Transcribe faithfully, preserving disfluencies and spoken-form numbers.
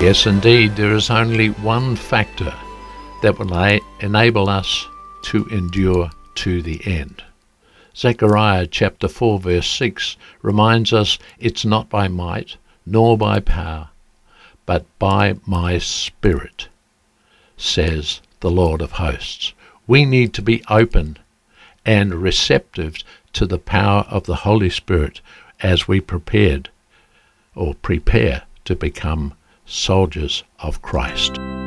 Yes, indeed, there is only one factor that will enable us to endure to the end. Zechariah chapter four verse six reminds us it's not by might nor by power, but by my Spirit, says the Lord of hosts. We need to be open and receptive to the power of the Holy Spirit as we prepared or prepare to become soldiers of Christ.